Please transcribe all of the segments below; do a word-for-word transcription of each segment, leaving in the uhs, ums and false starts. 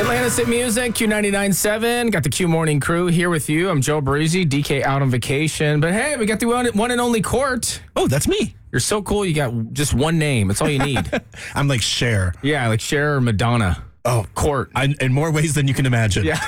Atlanta's Hit Music, Q ninety-nine point seven. Got the Q Morning Crew here with you. I'm Joe Breezy, D K out on vacation. But hey, we got the one, one and only Court. Oh, that's me. You're so cool. You got just one name. That's all you need. I'm like Cher. Yeah, like Cher or Madonna. Oh, Court. I, in more ways than you can imagine. Yeah.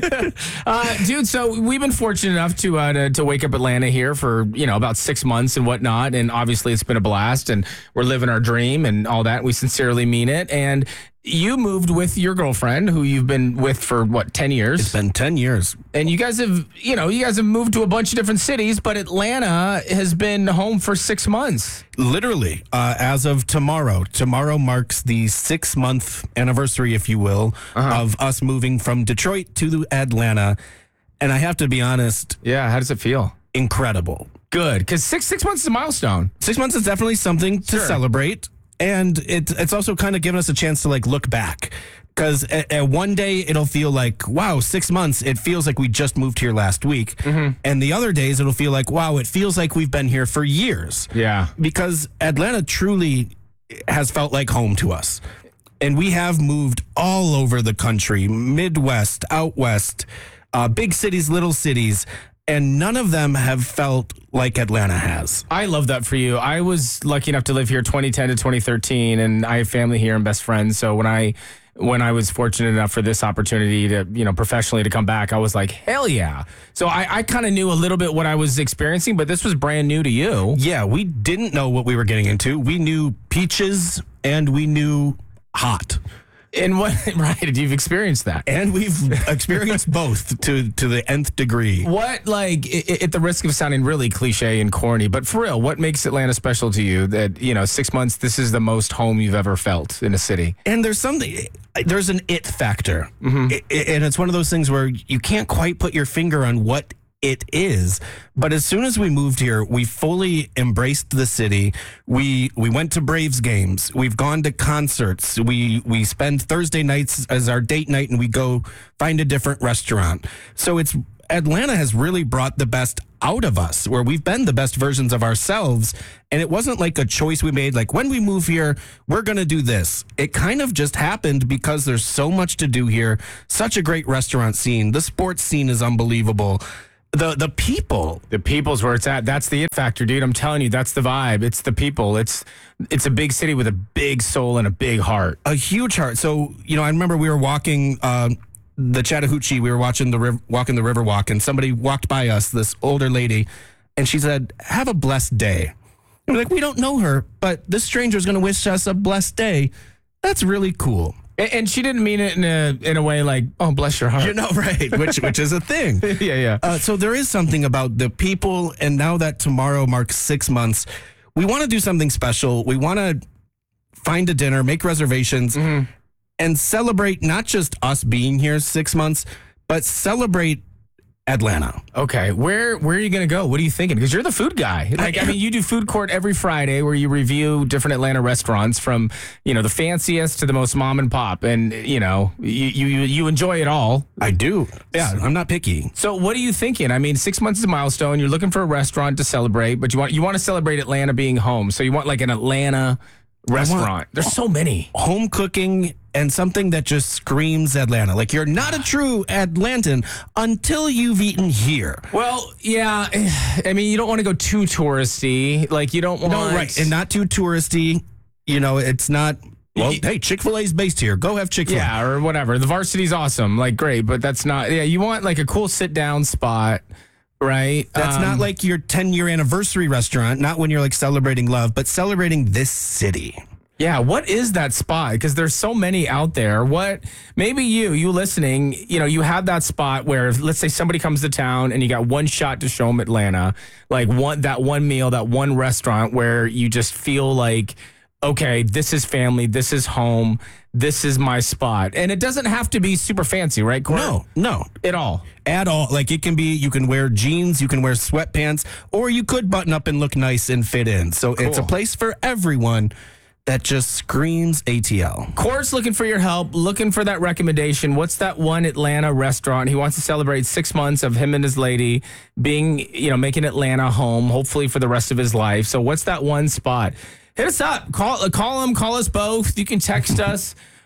uh, dude, so we've been fortunate enough to, uh, to to wake up Atlanta here for, you know, about six months and whatnot. And obviously it's been a blast and we're living our dream and all that. We sincerely mean it. And you moved with your girlfriend who you've been with for, what, ten years? It's been ten years. And you guys have, you know, you guys have moved to a bunch of different cities, but Atlanta has been home for six months. Literally, uh, as of tomorrow. Tomorrow marks the six-month anniversary, if you will, uh-huh. of us moving from Detroit to Atlanta. And I have to be honest. Yeah, how does it feel? Incredible. Good, because six six months is a milestone. Six months is definitely something to Sure. celebrate. And it, it's also kind of given us a chance to like look back. Because one day it'll feel like, wow, six months. It feels like we just moved here last week. Mm-hmm. And the other days it'll feel like, wow, it feels like we've been here for years. Yeah. Because Atlanta truly has felt like home to us. And we have moved all over the country, Midwest, out west, uh, big cities, little cities. And none of them have felt like Atlanta has. I love that for you. I was lucky enough to live here twenty ten to twenty thirteen, and I have family here and best friends. So when I when I was fortunate enough for this opportunity to, you know, professionally to come back, I was like, hell yeah. So I, I kind of knew a little bit what I was experiencing, but this was brand new to you. Yeah, we didn't know what we were getting into. We knew peaches and we knew hot. And what, right, you've experienced that. And we've experienced both to, to the nth degree. What, like, i- at the risk of sounding really cliche and corny, but for real, what makes Atlanta special to you that, you know, six months, this is the most home you've ever felt in a city? And there's something, there's an it factor. Mm-hmm. It, it, and it's one of those things where you can't quite put your finger on what it is. But as soon as we moved here, we fully embraced the city. We we went to Braves games. We've gone to concerts. We we spend Thursday nights as our date night and we go find a different restaurant. So it's Atlanta has really brought the best out of us, where we've been the best versions of ourselves. And it wasn't like a choice we made, like when we move here, we're going to do this. It kind of just happened because there's so much to do here. Such a great restaurant scene. The sports scene is unbelievable. The the people. The people's where it's at. That's the it factor, dude. I'm telling you, that's the vibe. It's the people. It's it's a big city with a big soul and a big heart. A huge heart. So, you know, I remember we were walking uh, the Chattahoochee. We were watching the riv- walking the river walk, and somebody walked by us, this older lady, and she said, "Have a blessed day." And we're like, we don't know her, but this stranger's going to wish us a blessed day. That's really cool. And she didn't mean it in a in a way like, oh, bless your heart. You know, right, which which is a thing. yeah, yeah. Uh, so there is something about the people, and now that tomorrow marks six months, we want to do something special. We want to find a dinner, make reservations, mm-hmm. and celebrate not just us being here six months, but celebrate Atlanta. Okay, where where are you going to go? What are you thinking? Because you're the food guy. Like, I mean, you do food court every Friday where you review different Atlanta restaurants from, you know, the fanciest to the most mom and pop. And, you know, you you, you enjoy it all. I do. Yeah, I'm not picky. So what are you thinking? I mean, six months is a milestone. You're looking for a restaurant to celebrate, but you want you want to celebrate Atlanta being home. So you want like an Atlanta restaurant. There's so many. Home cooking and something that just screams Atlanta. Like, you're not a true Atlantan until you've eaten here. Well, yeah. I mean, you don't want to go too touristy. Like, you don't want... No, right. And not too touristy. You know, it's not... Well, hey, Chick-fil-A's based here. Go have Chick-fil-A. Yeah, or whatever. The Varsity's awesome. Like, great. But that's not... Yeah, you want, like, a cool sit-down spot, right? That's um, not like your ten-year anniversary restaurant. Not when you're, like, celebrating love, but celebrating this city. Yeah, what is that spot? Because there's so many out there. What, maybe you, you listening, you know, you have that spot where, if, let's say somebody comes to town and you got one shot to show them Atlanta, like one, that one meal, that one restaurant where you just feel like, okay, this is family, this is home, this is my spot. And it doesn't have to be super fancy, right, Corey? No, no. At all. At all. Like, it can be, you can wear jeans, you can wear sweatpants, or you could button up and look nice and fit in. So cool. It's a place for everyone. That just screams A T L. Court's looking for your help, looking for that recommendation. What's that one Atlanta restaurant? He wants to celebrate six months of him and his lady being, you know, making Atlanta home, hopefully for the rest of his life. So what's that one spot? Hit us up. Call, call him. Call us both. You can text us.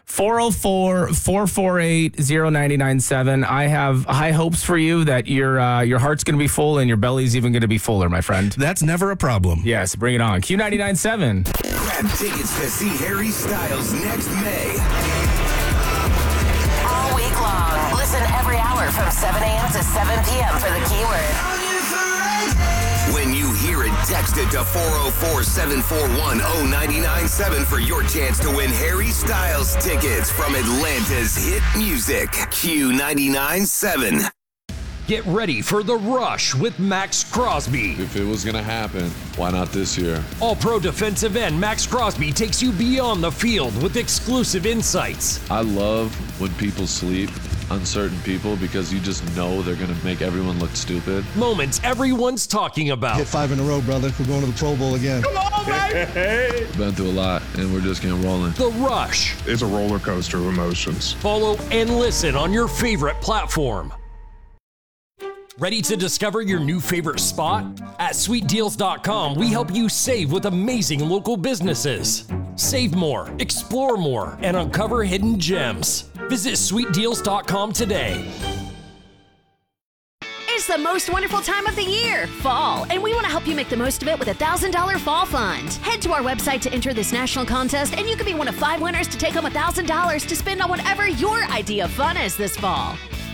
four oh four, four four eight, oh nine nine seven. I have high hopes for you that your uh, your heart's going to be full and your belly's even going to be fuller, my friend. That's never a problem. Yes, bring it on. Q ninety-nine point seven. Grab tickets to see Harry Styles next May. All week long. Listen every hour from seven a.m. to seven p.m. for the keyword. When you hear it, text it to four oh four, seven four one, oh nine nine seven for your chance to win Harry Styles tickets from Atlanta's hit music. Q ninety-nine point seven. Get ready for The Rush with Max Crosby. If it was going to happen, why not this year? All-pro defensive end Max Crosby takes you beyond the field with exclusive insights. I love when people sleep on certain people because you just know they're going to make everyone look stupid. Moments everyone's talking about. Hit five in a row, brother. We're going to the Pro Bowl again. Come on, baby! Been through a lot, and we're just getting rolling. The Rush. It's a roller coaster of emotions. Follow and listen on your favorite platform. Ready to discover your new favorite spot? At sweet deals dot com, we help you save with amazing local businesses. Save more, explore more, and uncover hidden gems. Visit sweet deals dot com today. It's the most wonderful time of the year, fall, and we want to help you make the most of it with a one thousand dollars Fall Fund. Head to our website to enter this national contest, and you could be one of five winners to take home one thousand dollars to spend on whatever your idea of fun is this fall.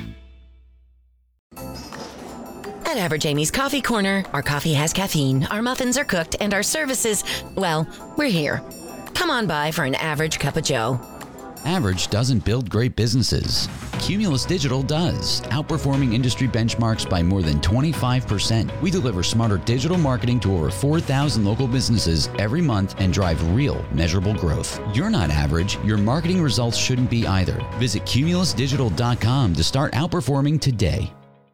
At Average Amy's Coffee Corner, our coffee has caffeine, our muffins are cooked, and our services, well, we're here. Come on by for an average cup of joe. Average doesn't build great businesses. Cumulus Digital does, outperforming industry benchmarks by more than twenty-five percent. We deliver smarter digital marketing to over four thousand local businesses every month and drive real, measurable growth. You're not average. Your marketing results shouldn't be either. Visit cumulus digital dot com to start outperforming today.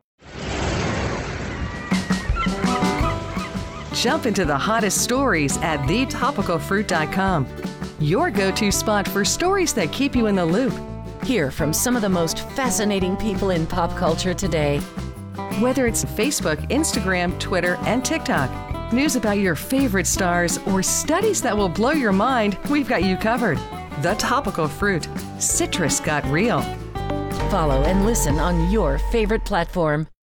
Jump into the hottest stories at the topical fruit dot com. Your go-to spot for stories that keep you in the loop. Hear from some of the most fascinating people in pop culture today. Whether it's Facebook, Instagram, Twitter, and TikTok, news about your favorite stars, or studies that will blow your mind, we've got you covered. The Topical Fruit. Citrus got real. Follow and listen on your favorite platform.